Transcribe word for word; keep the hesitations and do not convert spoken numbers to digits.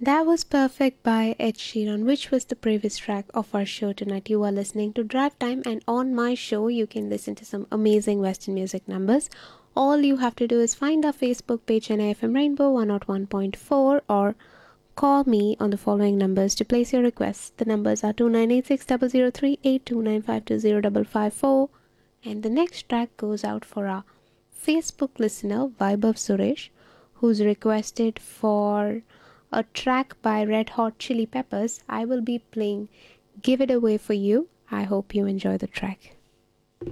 That was Perfect by Ed Sheeran, which was the previous track of our show tonight. You are listening to Drive Time, and on my show, you can listen to some amazing Western music numbers. All you have to do is find our Facebook page on A F M Rainbow one oh one point four or call me on the following numbers to place your requests. The numbers are two nine eight six zero zero three eight two nine five two zero five five four. And the next track goes out for our Facebook listener, Vaibhav Suresh, who's requested for a track by Red Hot Chili Peppers. I will be playing Give It Away for you. I hope you enjoy the track.